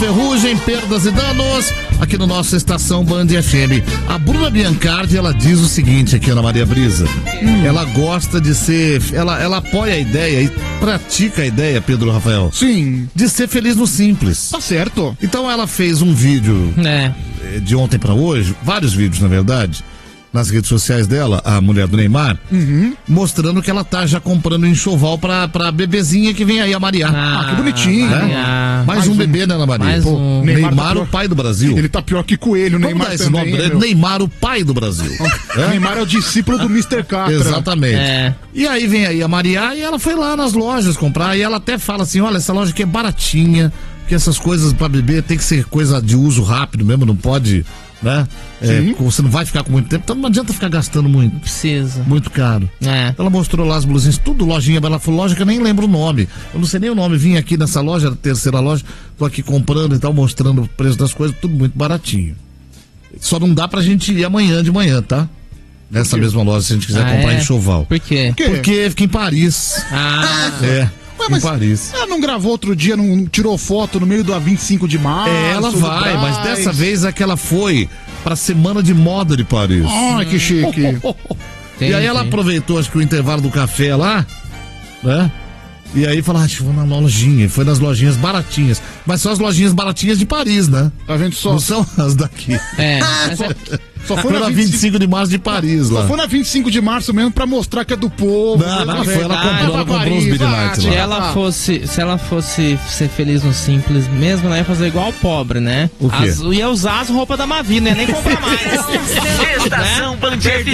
Ferrugem, Perdas e Danos, aqui no nosso Estação Band FM. A Bruna Biancardi, ela diz o seguinte aqui, Ana Maria Brisa. Ela gosta de ser, ela apoia a ideia e pratica a ideia, Pedro Rafael. Sim. De ser feliz no simples. Tá certo. Então ela fez um vídeo de ontem pra hoje, vários vídeos na verdade, nas redes sociais dela, a mulher do Neymar, mostrando que ela tá já comprando enxoval pra bebezinha que vem aí, a Maria. Que bonitinho. Mais um bebê, né, Ana Maria? Pô, Neymar tá o pai do Brasil. Ele tá pior que Coelho, Vamos Neymar dar esse também, nome dele, Neymar, o pai do Brasil. Neymar é o discípulo do Mr. Catra. Exatamente. E aí vem aí a Maria e ela foi lá nas lojas comprar e ela até fala assim, olha, essa loja aqui é baratinha, porque essas coisas pra beber tem que ser coisa de uso rápido mesmo, não pode... né? Você não vai ficar com muito tempo, então não adianta ficar gastando muito. Precisa. Muito caro. Ela mostrou lá as blusinhas, tudo lojinha, ela falou, loja que eu nem lembro o nome. Eu não sei nem o nome, vim aqui nessa loja, a terceira loja, tô aqui comprando e tal, mostrando o preço das coisas, tudo muito baratinho. Só não dá pra gente ir amanhã de manhã, tá? Nessa mesma loja, se a gente quiser comprar enxoval. Por quê? Porque fica em Paris. Em Paris. Ela não gravou outro dia, não tirou foto no meio do 25 de março? Ela vai, mas dessa vez é que ela foi pra Semana de Moda de Paris. Ai, que chique. E aí ela aproveitou, acho que o intervalo do café lá, né? E aí falou, vou na lojinha. Foi nas lojinhas baratinhas. Mas são as lojinhas baratinhas de Paris, né? Tá vendo só? Não são as daqui. Só foi na 25 de março de Paris lá. Só foi na 25 de março mesmo pra mostrar que é do povo. Não foi, ela comprou os birilates lá. Se ela fosse ser feliz no simples mesmo, ela ia fazer igual o pobre, né? O quê? Ia usar as roupas da Mavi, né? Nem comprar mais. Estação Band FM.